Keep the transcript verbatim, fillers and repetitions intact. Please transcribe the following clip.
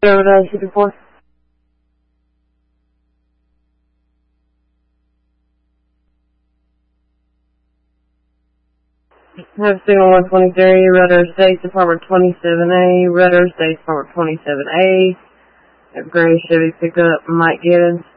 Zero nine two four. Have signal one twenty-three, Rudder Estates, Department twenty-seven A, Rudder Estates, Department twenty-seven A. A gray Chevy pickup, Mike Giddens.